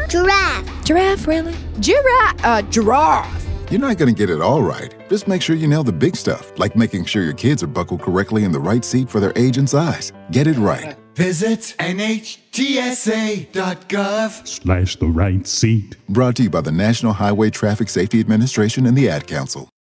Giraffe. Giraffe, really? Giraffe. You're not going to get it all right. Just make sure you nail the big stuff, like making sure your kids are buckled correctly in the right seat for their age and size. Get it right. Visit NHTSA.gov/ the right seat. Brought to you by the National Highway Traffic Safety Administration and the Ad Council.